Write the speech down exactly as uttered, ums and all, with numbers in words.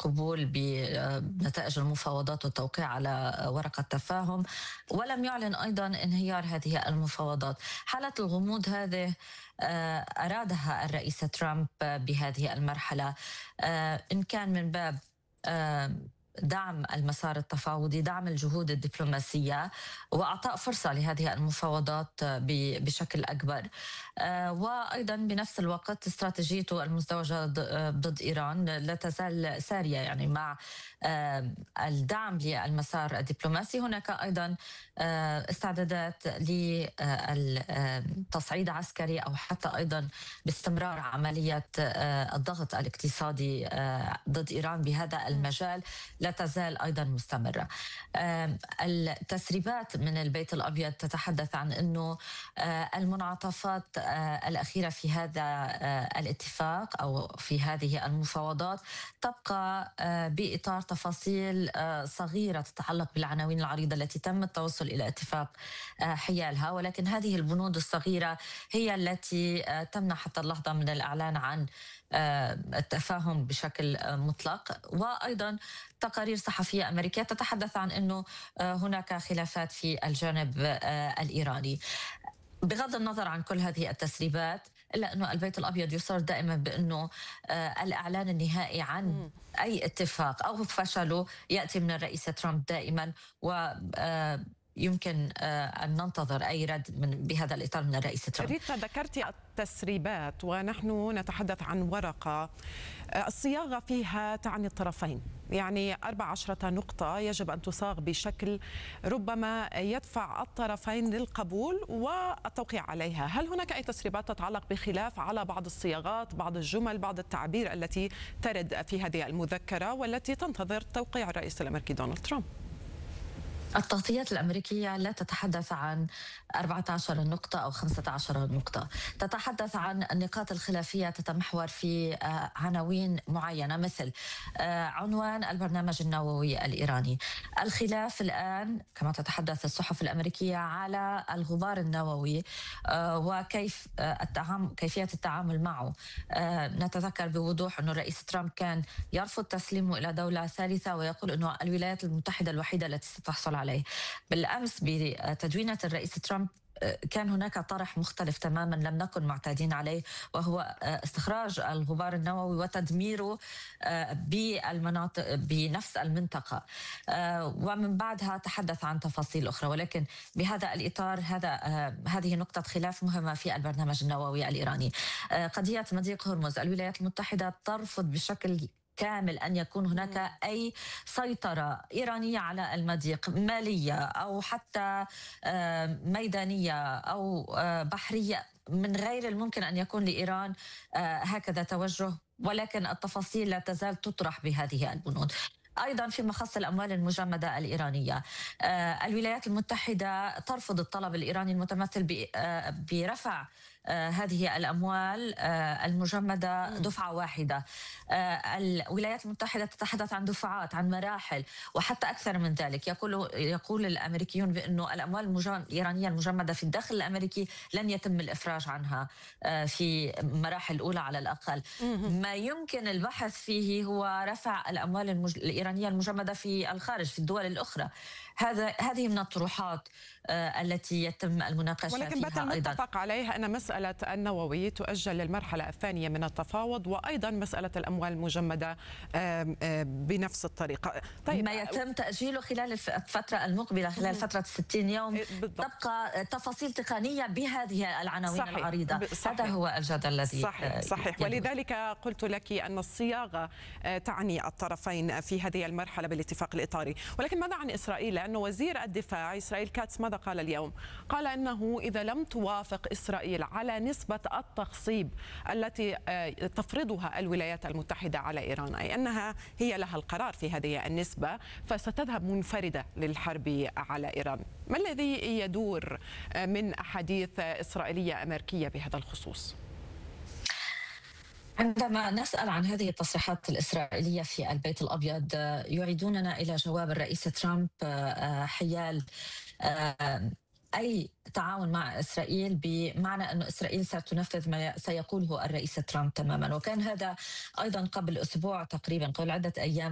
القبول بنتائج المفاوضات والتوقيع على ورقة تفاهم، ولم يعلن أيضا انهيار هذه المفاوضات. حالة الغموض هذه أرادها الرئيس ترامب بهذه المرحلة، إن كان من باب دعم المسار التفاوضي، دعم الجهود الدبلوماسية، وأعطاء فرصة لهذه المفاوضات بشكل أكبر، وأيضا بنفس الوقت استراتيجيته المزدوجة ضد إيران لا تزال سارية، يعني مع الدعم للمسار الدبلوماسي هناك أيضا استعدادات لتصعيد عسكري أو حتى أيضا باستمرار عملية الضغط الاقتصادي ضد إيران بهذا المجال لا تزال أيضا مستمرة. التسريبات من البيت الأبيض تتحدث عن أنه المنعطفات الأخيرة في هذا الاتفاق أو في هذه المفاوضات تبقى بإطار تفاصيل صغيرة تتعلق بالعناوين العريضة التي تم التوصل إلى اتفاق حيالها، ولكن هذه البنود الصغيرة هي التي تمنع حتى اللحظة من الإعلان عن التفاهم بشكل مطلق. وأيضا تقارير صحفية أمريكية تتحدث عن أنه هناك خلافات في الجانب الإيراني. بغض النظر عن كل هذه التسريبات، إلا أنه البيت الأبيض يصر دائما بأنه الإعلان النهائي عن أي اتفاق أو فشله يأتي من الرئيس ترامب دائما، و يمكن أن ننتظر أي رد من بهذا الإطار من الرئيس ترامب. ريتا، ذكرتي التسريبات ونحن نتحدث عن ورقة الصياغة فيها تعني الطرفين، يعني أربع عشرة نقطة يجب أن تصاغ بشكل ربما يدفع الطرفين للقبول والتوقيع عليها. هل هناك أي تسريبات تتعلق بخلاف على بعض الصياغات، بعض الجمل، بعض التعبير التي ترد في هذه المذكرة والتي تنتظر توقيع الرئيس الأمريكي دونالد ترامب؟ التغطيات الأمريكية لا تتحدث عن أربعة عشر نقطة أو خمسة عشر نقطة، تتحدث عن النقاط الخلافية تتمحور في عناوين معينة، مثل عنوان البرنامج النووي الإيراني. الخلاف الآن كما تتحدث الصحف الأمريكية على الغبار النووي وكيف التعامل كيفية التعامل معه. نتذكر بوضوح أن الرئيس ترامب كان يرفض تسليمه إلى دولة ثالثة ويقول أنه الولايات المتحدة الوحيدة التي ستحصل عليه. بالأمس بتدوينة الرئيس ترامب كان هناك طرح مختلف تماما لم نكن معتادين عليه، وهو استخراج الغبار النووي وتدميره بالمناطق بنفس المنطقة، ومن بعدها تحدث عن تفاصيل أخرى. ولكن بهذا الإطار هذا هذه نقطة خلاف مهمة في البرنامج النووي الإيراني. قضية مضيق هرمز، الولايات المتحدة ترفض بشكل كامل أن يكون هناك أي سيطرة إيرانية على المضيق، مالية أو حتى ميدانية أو بحرية. من غير الممكن أن يكون لإيران هكذا توجه، ولكن التفاصيل لا تزال تطرح بهذه البنود. أيضا فيما يخص الأموال المجمدة الإيرانية، الولايات المتحدة ترفض الطلب الإيراني المتمثل برفع هذه الأموال المجمدة دفعة واحدة. الولايات المتحدة تتحدث عن دفعات، عن مراحل، وحتى أكثر من ذلك. يقول يقول الأمريكيون بأنه الأموال الإيرانية المجمدة في الداخل الأمريكي لن يتم الإفراج عنها في مراحل أولى على الأقل. ما يمكن البحث فيه هو رفع الأموال المج... الإيرانية المجمدة في الخارج في الدول الأخرى. هذا هذه من الطروحات التي يتم المناقشة فيها. ولكن بات المتفق عليها أن مسألة النووي تؤجل للمرحلة الثانية من التفاوض، وأيضا مسألة الأموال المجمدة بنفس الطريقة. طيب، ما يتم تأجيله خلال الفترة المقبلة، خلال فترة ستين يوم بالضبط. تبقى تفاصيل تقنية بهذه العناوين صحيح. العريضة صحيح. هذا هو الجدل الذي صحيح, صحيح. ولذلك قلت لك أن الصياغة تعني الطرفين في هذه المرحلة بالاتفاق الإطاري. ولكن ماذا عن إسرائيل؟ لأن وزير الدفاع إسرائيل كاتس ماذا قال اليوم؟ قال أنه إذا لم توافق إسرائيل على نسبة التخصيب التي تفرضها الولايات المتحدة على إيران، أي أنها هي لها القرار في هذه النسبة، فستذهب منفردة للحرب على إيران. ما الذي يدور من أحاديث إسرائيلية أمريكية بهذا الخصوص؟ عندما نسأل عن هذه التصريحات الإسرائيلية في البيت الأبيض يعيدوننا إلى جواب الرئيس ترامب حيال أي تعاون مع إسرائيل، بمعنى أن إسرائيل ستنفذ ما سيقوله الرئيس ترامب تماما. وكان هذا أيضا قبل أسبوع تقريبا، قبل عدة أيام،